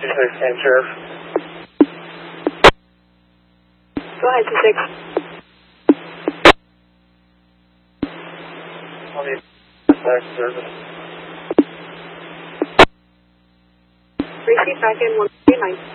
26 and Sheriff. Go ahead, 26. On the back service. Receive back in 139.